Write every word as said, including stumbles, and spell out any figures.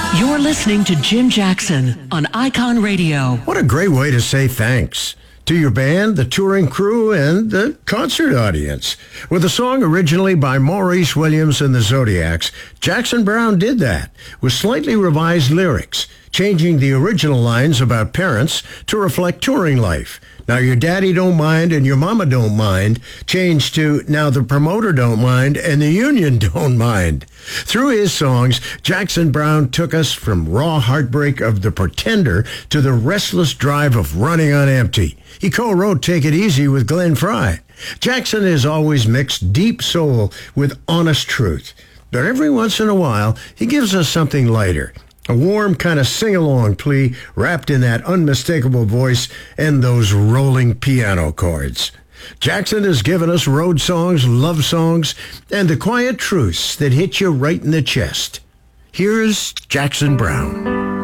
You're listening to Jim Jackson on Icon Radio. What a great way to say thanks to your band, the touring crew, and the concert audience. With a song originally by Maurice Williams and the Zodiacs, Jackson Browne did that with slightly revised lyrics, changing the original lines about parents to reflect touring life. Now your daddy don't mind and your mama don't mind changed to now the promoter don't mind and the union don't mind. Through his songs, Jackson Browne took us from raw heartbreak of The Pretender to the restless drive of Running on Empty. He co-wrote Take It Easy with Glenn Frey. Jackson has always mixed deep soul with honest truth. But every once in a while, he gives us something lighter. A warm kind of sing-along plea wrapped in that unmistakable voice and those rolling piano chords. Jackson has given us road songs, love songs, and the quiet truths that hit you right in the chest. Here's Jackson Browne.